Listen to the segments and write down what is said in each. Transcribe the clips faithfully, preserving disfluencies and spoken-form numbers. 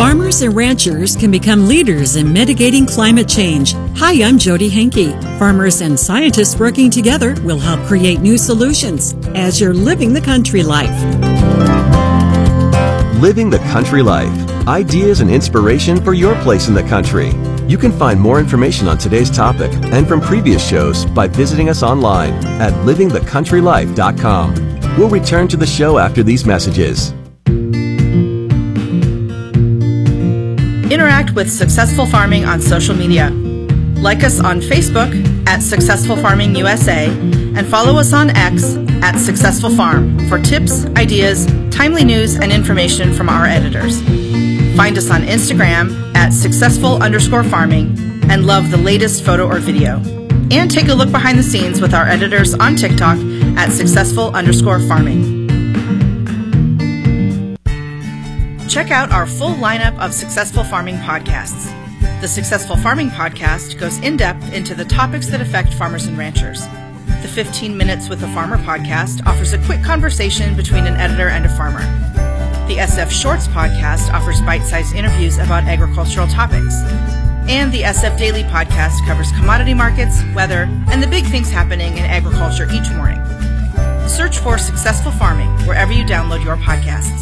Farmers and ranchers can become leaders in mitigating climate change. Hi, I'm Jody Henke. Farmers and scientists working together will help create new solutions as you're living the country life. Living the Country Life. Ideas and inspiration for your place in the country. You can find more information on today's topic and from previous shows by visiting us online at living the country life dot com. We'll return to the show after these messages. Interact with Successful Farming on social media. Like us on Facebook at Successful Farming U S A and follow us on X at Successful Farm for tips, ideas, timely news, and information from our editors. Find us on Instagram at successful underscore farming and love the latest photo or video. And take a look behind the scenes with our editors on TikTok at successful underscore farming. Check out our full lineup of Successful Farming podcasts. The Successful Farming podcast goes in-depth into the topics that affect farmers and ranchers. The fifteen Minutes with a Farmer podcast offers a quick conversation between an editor and a farmer. The S F Shorts podcast offers bite-sized interviews about agricultural topics. And the S F Daily podcast covers commodity markets, weather, and the big things happening in agriculture each morning. Search for Successful Farming wherever you download your podcasts.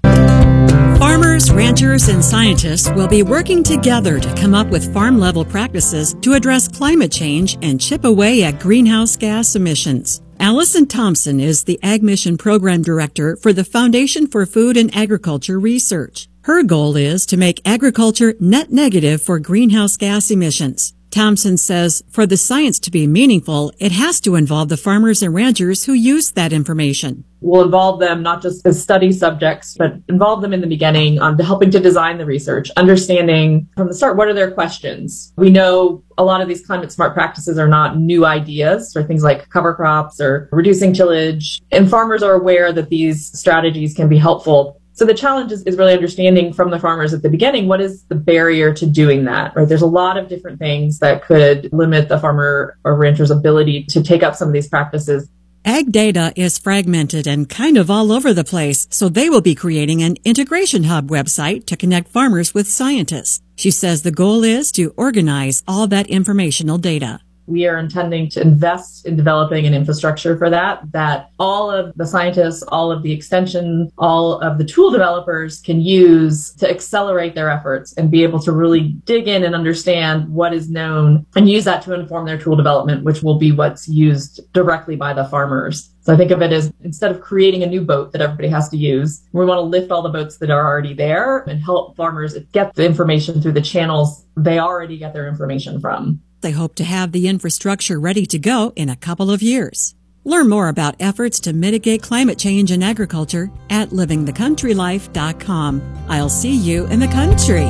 Farmers, ranchers, and scientists will be working together to come up with farm-level practices to address climate change and chip away at greenhouse gas emissions. Allison Thompson is the Ag Mission Program Director for the Foundation for Food and Agriculture Research. Her goal is to make agriculture net negative for greenhouse gas emissions. Thompson says for the science to be meaningful, it has to involve the farmers and ranchers who use that information. We'll involve them not just as study subjects, but involve them in the beginning on um, helping to design the research, understanding from the start, what are their questions? We know a lot of these climate smart practices are not new ideas or things like cover crops or reducing tillage. And farmers are aware that these strategies can be helpful. So the challenge is, is really understanding from the farmers at the beginning, what is the barrier to doing that, right? There's a lot of different things that could limit the farmer or rancher's ability to take up some of these practices. Ag data is fragmented and kind of all over the place, so they will be creating an integration hub website to connect farmers with scientists. She says the goal is to organize all that informational data. We are intending to invest in developing an infrastructure for that, that all of the scientists, all of the extension, all of the tool developers can use to accelerate their efforts and be able to really dig in and understand what is known and use that to inform their tool development, which will be what's used directly by the farmers. So I think of it as instead of creating a new boat that everybody has to use, we want to lift all the boats that are already there and help farmers get the information through the channels they already get their information from. They hope to have the infrastructure ready to go in a couple of years. Learn more about efforts to mitigate climate change in agriculture at living the country life dot com. I'll see you in the country.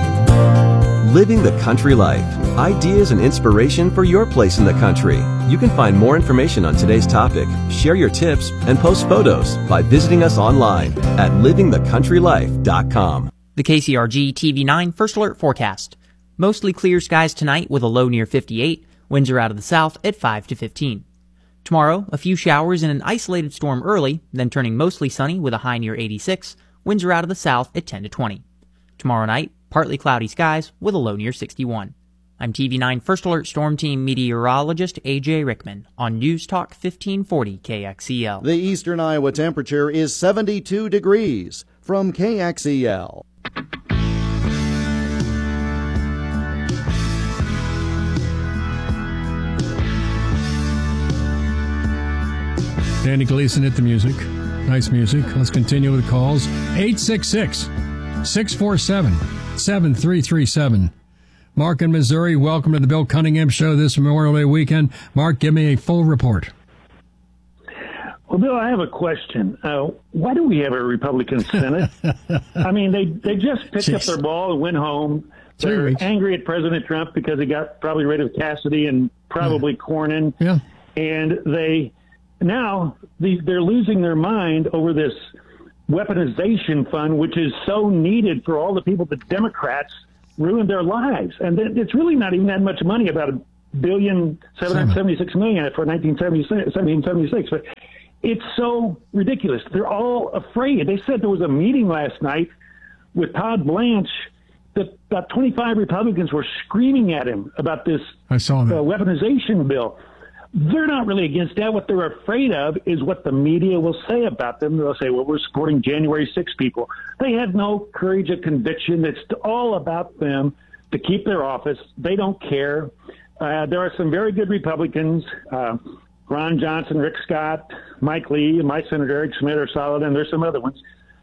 Living the Country Life. Ideas and inspiration for your place in the country. You can find more information on today's topic, share your tips, and post photos by visiting us online at living the country life dot com. The K C R G T V nine First Alert Forecast. Mostly clear skies tonight with a low near fifty-eight. Winds are out of the south at five to fifteen. Tomorrow, a few showers and an isolated storm early, then turning mostly sunny with a high near eighty-six. Winds are out of the south at ten to twenty. Tomorrow night, partly cloudy skies with a low near sixty-one. I'm T V nine First Alert Storm Team meteorologist A J Rickman on News Talk fifteen forty K X E L. The eastern Iowa temperature is seventy-two degrees. From K X E L. Danny Gleason hit the music. Nice music. Let's continue with the calls. eight six six, six four seven, seven three three seven. Mark in Missouri, welcome to the Bill Cunningham Show this Memorial Day weekend. Mark, give me a full report. Well, Bill, I have a question. Uh, why do we have a Republican Senate? I mean, they, they just picked Jeez. up their ball and went home. Three They're weeks. angry at President Trump because he got probably rid of Cassidy and probably yeah. Cornyn. Yeah. And they now these, they're losing their mind over this weaponization fund, which is so needed for all the people the Democrats ruined their lives. And it's really not even that much money, about a billion, seven hundred seventy-six million for nineteen seventy-six. But it's so ridiculous. They're all afraid. They said there was a meeting last night with Todd Blanche, that about twenty-five Republicans were screaming at him about this I saw that. Uh, weaponization bill. They're not really against that. What they're afraid of is what the media will say about them. They'll say, well, we're supporting January sixth people. They have no courage of conviction. It's all about them to keep their office. They don't care. Uh, there are some very good Republicans, uh, Ron Johnson, Rick Scott, Mike Lee, and my Senator Eric Schmidt are solid, and there's some other ones.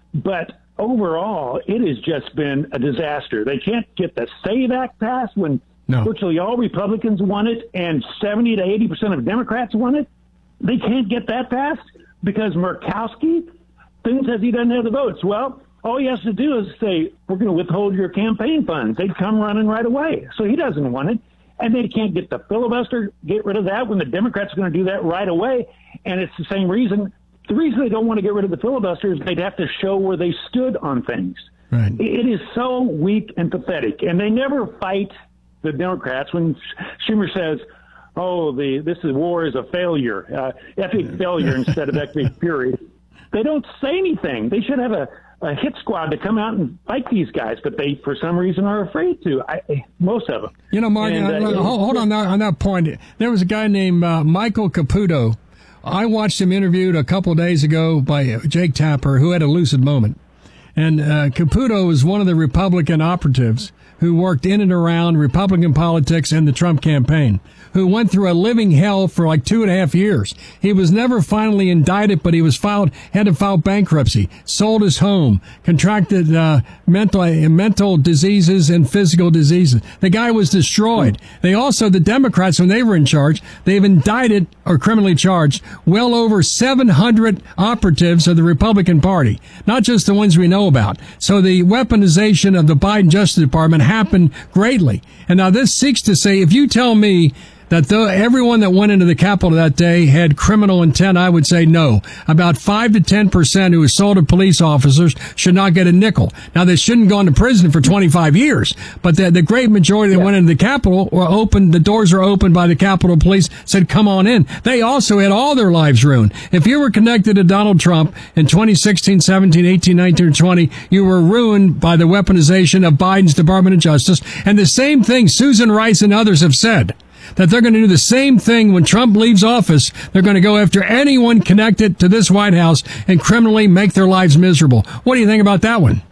But overall, it has just been a disaster. They can't get the SAVE Act passed when no. virtually all Republicans want it and seventy to eighty percent of Democrats want it. They can't get that passed because Murkowski says he doesn't have the votes. Well, all he has to do is say, we're going to withhold your campaign funds. They'd come running right away. So he doesn't want it. And they can't get the filibuster, get rid of that when the Democrats are going to do that right away. And it's the same reason. The reason they don't want to get rid of the filibuster is they'd have to show where they stood on things. Right. It is so weak and pathetic. And they never fight the Democrats when Schumer says, oh, the this is war is a failure, uh, epic failure instead of epic fury. They don't say anything. They should have a, a hit squad to come out and fight these guys, but they, for some reason, are afraid to. I, most of them. You know, Mark, and, uh, uh, hold, hold on that, on that point. There was a guy named uh, Michael Caputo. I watched him interviewed a couple of days ago by Jake Tapper, who had a lucid moment. And uh, Caputo was one of the Republican operatives who worked in and around Republican politics and the Trump campaign, who went through a living hell for like two and a half years. He was never finally indicted, but he was filed, had to file bankruptcy, sold his home, contracted uh, mental uh, mental diseases and physical diseases. The guy was destroyed. They also, the Democrats, when they were in charge, they've indicted or criminally charged well over seven hundred operatives of the Republican Party, not just the ones we know about. So the weaponization of the Biden Justice Department happened greatly. And now this seeks to say, if you tell me that the, everyone that went into the Capitol that day had criminal intent, I would say no. About five to ten percent who assaulted police officers should not get a nickel. Now, they shouldn't go into prison for twenty-five years, but the, the great majority that yeah. went into the Capitol were open, the doors were opened by the Capitol Police, said, come on in. They also had all their lives ruined. If you were connected to Donald Trump in twenty sixteen, seventeen, eighteen, nineteen, or twenty, you were ruined by the weaponization of Biden's Department of Justice. And the same thing Susan Rice and others have said, that they're going to do the same thing when Trump leaves office. They're going to go after anyone connected to this White House and criminally make their lives miserable. What do you think about that one?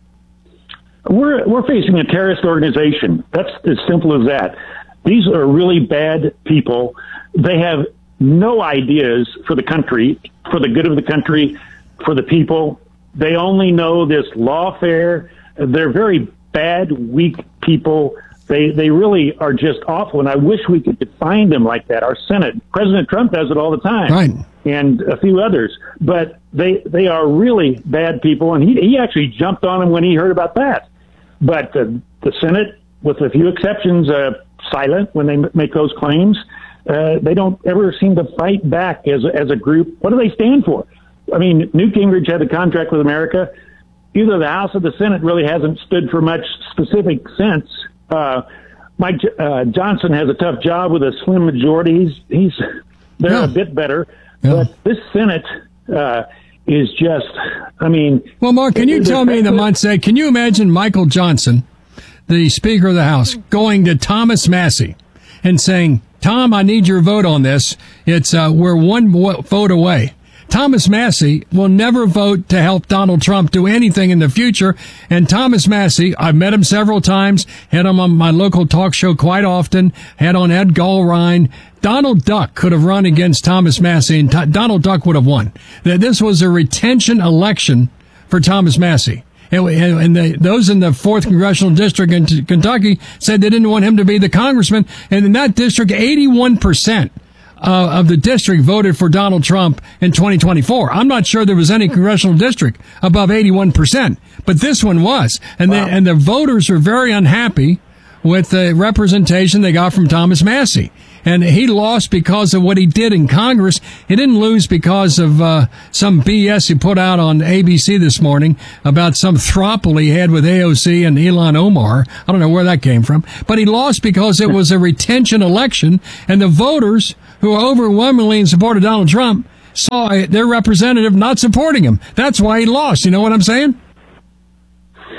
We're we're facing a terrorist organization. That's as simple as that. These are really bad people. They have no ideas for the country, for the good of the country, for the people. They only know this lawfare. They're very bad, weak people. They they really are just awful, and I wish we could find them like that. Our Senate, President Trump does it all the time, right, and a few others. But they they are really bad people, and he he actually jumped on them when he heard about that. But the the Senate, with a few exceptions, uh, silent when they make those claims. Uh, they don't ever seem to fight back as as a group. What do they stand for? I mean, Newt Gingrich had a contract with America. Either the House or the Senate really hasn't stood for much specific sense. Uh, Mike uh, Johnson has a tough job with a slim majority. He's, he's they're yeah. a bit better, yeah. but this Senate uh, is just, I mean. Well, Mark, can you tell me, the Montse, can you imagine Michael Johnson, the Speaker of the House, going to Thomas Massie and saying, Tom, I need your vote on this. It's uh, we're one vote away. Thomas Massie will never vote to help Donald Trump do anything in the future. And Thomas Massie, I've met him several times, had him on my local talk show quite often, had on Ed Gulrine. Donald Duck could have run against Thomas Massie, and T- Donald Duck would have won. That this was a retention election for Thomas Massie. And, and the, those in the fourth Congressional District in Kentucky said they didn't want him to be the congressman. And in that district, eighty-one percent Uh, of the district voted for Donald Trump in twenty twenty-four. I'm not sure there was any congressional district above eighty-one percent, but this one was. And, wow. the, and the voters are very unhappy with the representation they got from Thomas Massie. And he lost because of what he did in Congress. He didn't lose because of uh, some B S he put out on A B C this morning about some throuple he had with A O C and Ilhan Omar. I don't know where that came from. But he lost because it was a retention election, and the voters who are overwhelmingly in support of Donald Trump saw their representative not supporting him. That's why he lost. You know what I'm saying?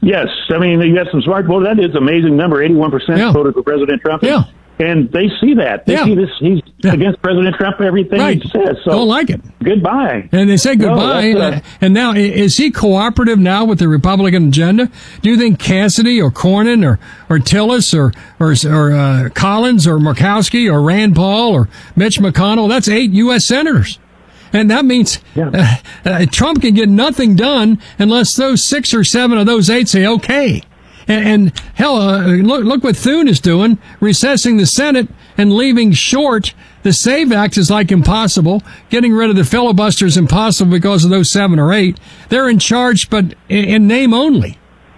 Yes. I mean, you got some smart voters. That is an amazing number. eighty-one percent Yeah. voted for President Trump. Yeah. And they see that. They Yeah. see this. He's Yeah. against President Trump, everything Right. he says. So Don't like it. goodbye. And they say goodbye. No, that's, uh, and now, i- is he cooperative now with the Republican agenda? Do you think Cassidy or Cornyn or, or Tillis or, or, or uh, Collins or Murkowski or Rand Paul or Mitch McConnell, that's eight U S senators. And that means Yeah. uh, uh, Trump can get nothing done unless those six or seven of those eight say okay. And, and hell, uh, look, look what Thune is doing, recessing the Senate and leaving short the SAVE Act is like impossible. Getting rid of the filibuster is impossible because of those seven or eight. They're in charge, but in, in name only.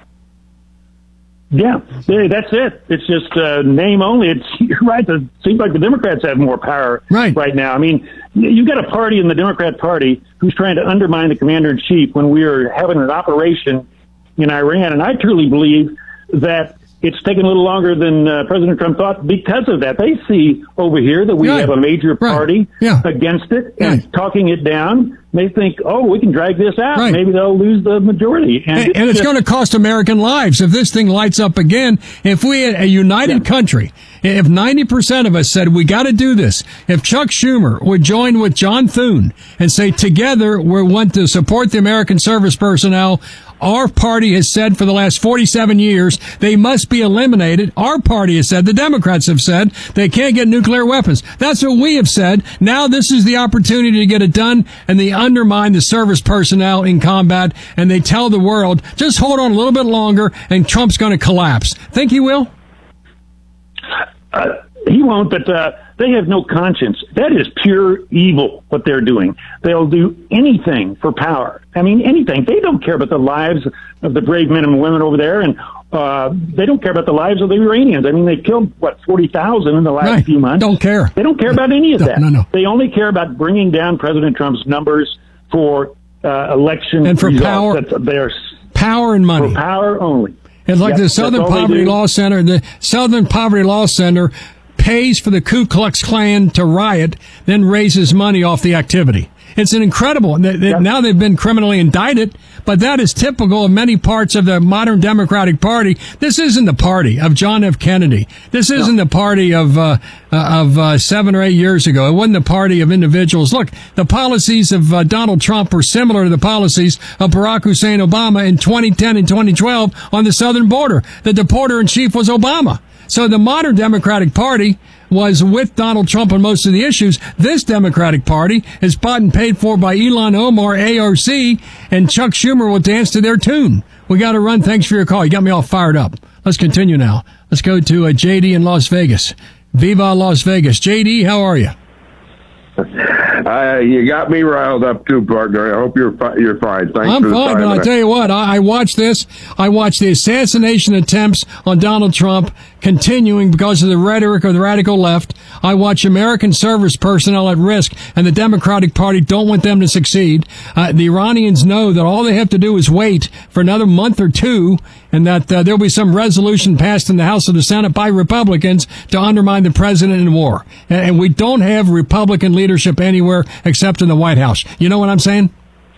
Yeah, they- that's it. It's just uh, name only. It's you're right. It seems like the Democrats have more power Right. right now. I mean, you've got a party in the Democrat Party who's trying to undermine the commander in chief when we are having an operation in Iran, and I truly believe that it's taken a little longer than uh, President Trump thought because of that. They see over here that we Right. have a major Right. party Yeah. against it and Right. talking it down. They think, oh, we can drag this out. Right. Maybe they'll lose the majority. And, and it's just- going to cost American lives if this thing lights up again. If we had a united Yeah. country, if ninety percent of us said we got to do this, if Chuck Schumer would join with John Thune and say together we want to support the American service personnel, our party has said for the last forty-seven years they must be eliminated. Our party has said, the Democrats have said, they can't get nuclear weapons. That's what we have said. Now this is the opportunity to get it done, and they undermine the service personnel in combat, and they tell the world, just hold on a little bit longer, and Trump's going to collapse. Think he will? Uh, he won't, but uh, they have no conscience. That is pure evil, what they're doing. They'll do anything for power. I mean, anything. They don't care about the lives of the brave men and women over there, and uh, they don't care about the lives of the Iranians. I mean, they killed, what, forty thousand in the last Right. few months? Don't care. They don't care about any of No, that. no, no. They only care about bringing down President Trump's numbers for uh, election And for results. power. That's their Power and money. for power only. It's like Yep, the that's Southern all they Poverty do. Law Center. The Southern Poverty Law Center pays for the Ku Klux Klan to riot, then raises money off the activity. It's an incredible. They, they, Yep. Now they've been criminally indicted, but that is typical of many parts of the modern Democratic Party. This isn't the party of John F. Kennedy. This isn't the party of uh, uh, of uh, seven or eight years ago. It wasn't the party of individuals. Look, the policies of uh, Donald Trump were similar to the policies of Barack Hussein Obama in twenty ten and twenty twelve on the southern border. The deporter in chief was Obama. So the modern Democratic Party was with Donald Trump on most of the issues. This Democratic Party is bought and paid for by Elon Omar, A R C, and Chuck Schumer will dance to their tune. We got to run. Thanks for your call. You got me all fired up. Let's continue now. Let's go to uh, J D in Las Vegas. Viva Las Vegas. J D, how are you? Uh, you got me riled up too, partner. I hope you're fi- you're fine. Thanks I'm for the fine, time. but I'll tell you what, I, I watched this. I watched the assassination attempts on Donald Trump continuing because of the rhetoric of the radical left. I watch American service personnel at risk, and the Democratic Party don't want them to succeed. Uh, the Iranians know that all they have to do is wait for another month or two, and that uh, there'll be some resolution passed in the House of the Senate by Republicans to undermine the president in war. And, and we don't have Republican leadership anywhere except in the White House. You know what I'm saying?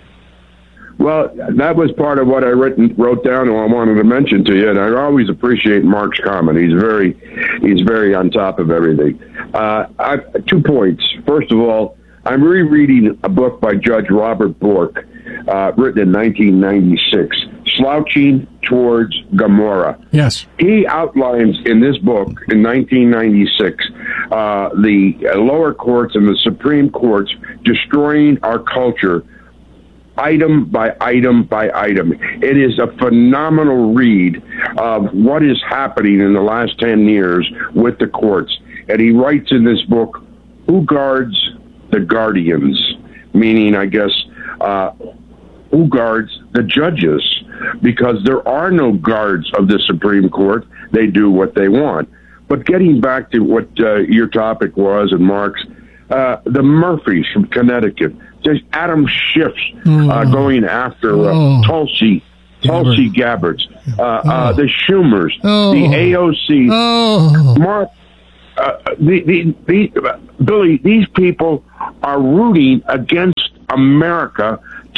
Well, that was part of what I written, wrote down, and I wanted to mention to you. And I always appreciate Mark's comment. He's very, he's very on top of everything. Uh, I, two points. First of all, I'm rereading a book by Judge Robert Bork, uh, written in nineteen ninety-six, Slouching Towards Gomorrah. Yes. He outlines in this book in nineteen ninety-six uh, the lower courts and the Supreme Courts destroying our culture item by item by item. It is a phenomenal read of what is happening in the last ten years with the courts. And he writes in this book, who guards the guardians? Meaning, I guess, uh, who guards the judges? Because there are no guards of the Supreme Court. They do what they want. But getting back to what uh, your topic was and Mark's, uh, the Murphys from Connecticut, there's Adam Schiff's uh, Oh. going after uh, Oh. Tulsi, Tulsi Gabbard, uh, uh, Oh. the Schumers, Oh. the A O C. Oh. Mark, uh, the, the, the, Billy, these people are rooting against America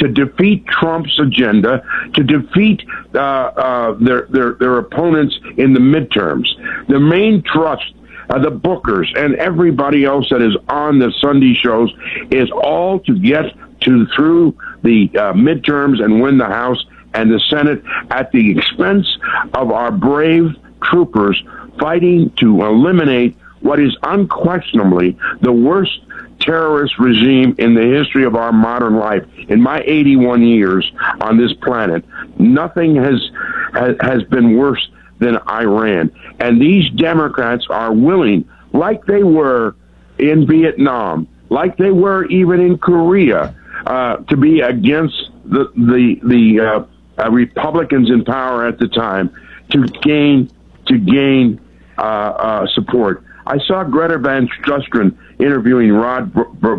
to defeat Trump's agenda, to defeat uh, uh, their, their their opponents in the midterms. The main thrust, uh, the Bookers and everybody else that is on the Sunday shows, is all to get to through the uh, midterms and win the House and the Senate at the expense of our brave troopers fighting to eliminate what is unquestionably the worst terrorist regime in the history of our modern life. In my eighty-one years on this planet, nothing has has, has been worse than Iran. And these Democrats are willing, like they were in Vietnam, like they were even in Korea, uh, to be against the the the uh, uh, Republicans in power at the time to gain to gain uh, uh, support. I saw Greta Van Susteren interviewing Rod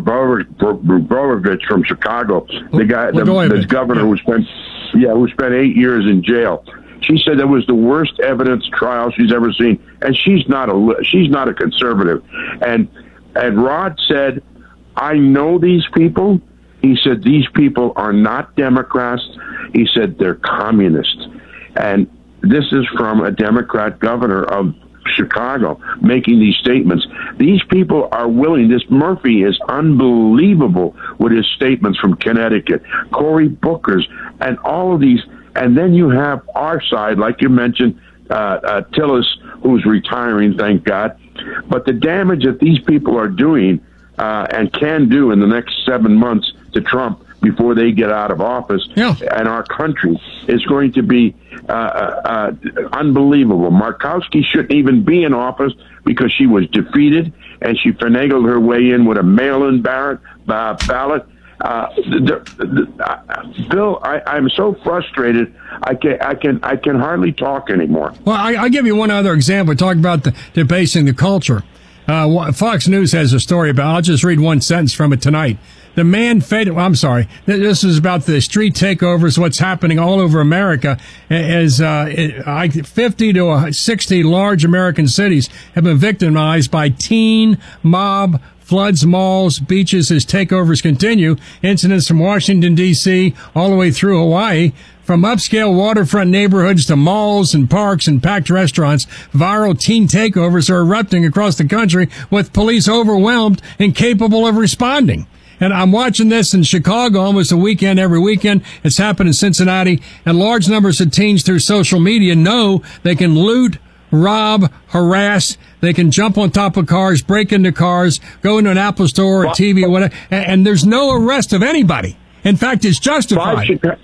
Brovovich from Chicago, the guy, the, the governor who spent, yeah, who spent eight years in jail. She said that was the worst evidence trial she's ever seen, and she's not a she's not a conservative. And and Rod said, "I know these people." He said, "These people are not Democrats." He said, "They're communists," and this is from a Democrat governor of Chicago making these statements. These people are willing. This Murphy is unbelievable with his statements from Connecticut, Cory Booker's, and all of these. And then you have our side, like you mentioned, uh, uh, Tillis, who's retiring, thank God. But the damage that these people are doing uh, and can do in the next seven months to Trump before they get out of office, yeah, and our country is going to be uh, uh, unbelievable. Markowski shouldn't even be in office because she was defeated and she finagled her way in with a mail-in ballot. Uh, ballot. Uh, the, the, uh, Bill, I, I'm so frustrated. I can I can I can hardly talk anymore. Well, I, I'll give you one other example. Talk about the debasing the culture. Uh, Fox News has a story about. I'll just read one sentence from it tonight. The man fed, well, I'm sorry, this is about the street takeovers, what's happening all over America, as uh, fifty to sixty large American cities have been victimized by teen mob floods malls, beaches as takeovers continue. Incidents from Washington, D C all the way through Hawaii. From upscale waterfront neighborhoods to malls and parks and packed restaurants, viral teen takeovers are erupting across the country with police overwhelmed and capable of responding. And I'm watching this in Chicago almost a weekend every weekend. It's happened in Cincinnati. And large numbers of teens through social media know they can loot, rob, harass. They can jump on top of cars, break into cars, go into an Apple store or a T V or whatever. And, and there's no arrest of anybody. In fact, it's justified. Five Chicago,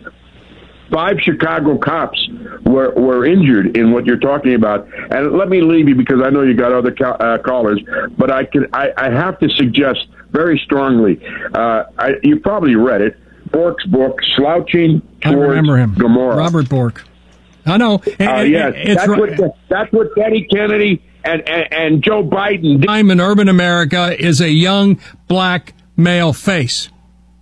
five Chicago cops were, were injured in what you're talking about. And let me leave you because I know you got other ca- uh, callers. But I, can, I, I have to suggest very strongly. Uh, I, you probably read it. Bork's book, Slouching Towards I remember him. Gomorrah. Robert Bork. I know. And, uh, yes, it's that's, what the, that's what Teddy Kennedy and, and, and Joe Biden did. Time in urban America is a young black male face.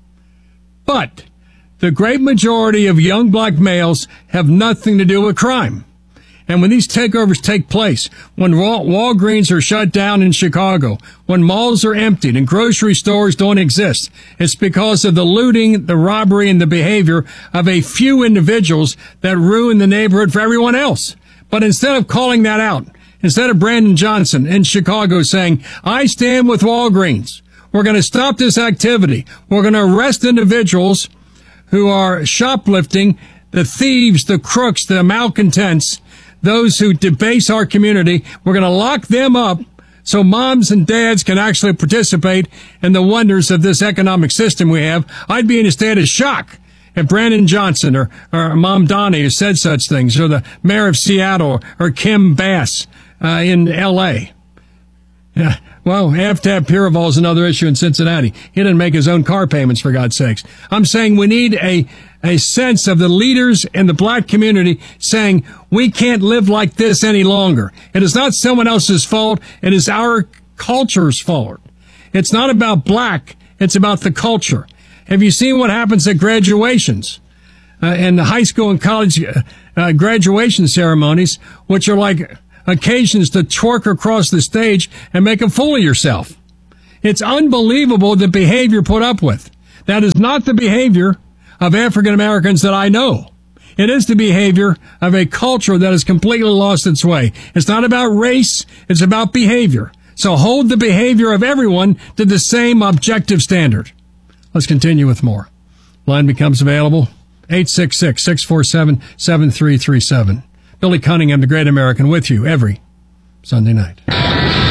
But the great majority of young black males have nothing to do with crime. And when these takeovers take place, when Wal- Walgreens are shut down in Chicago, when malls are emptied and grocery stores don't exist, it's because of the looting, the robbery, and the behavior of a few individuals that ruin the neighborhood for everyone else. But instead of calling that out, instead of Brandon Johnson in Chicago saying, I stand with Walgreens, we're going to stop this activity, we're going to arrest individuals who are shoplifting, the thieves, the crooks, the malcontents, those who debase our community, we're going to lock them up so moms and dads can actually participate in the wonders of this economic system we have. I'd be in a state of shock if Brandon Johnson or, or Mom Donnie has said such things, or the mayor of Seattle, or Kim Bass uh, in L A. Yeah. Well, have to have Piraval is another issue in Cincinnati. He didn't make his own car payments, for God's sakes. I'm saying we need a, a sense of the leaders in the black community saying we can't live like this any longer. It is not someone else's fault. It is our culture's fault. It's not about black. It's about the culture. Have you seen what happens at graduations? Uh, and the high school and college uh, uh, graduation ceremonies, which are like occasions to twerk across the stage and make a fool of yourself. It's unbelievable the behavior put up with. That is not the behavior of African Americans that I know. It is the behavior of a culture that has completely lost its way. It's not about race, it's about behavior. So hold the behavior of everyone to the same objective standard. Let's continue with more. Line becomes available, eight six six, six four seven, seven three three seven. Billy Cunningham, the Great American, with you every Sunday night.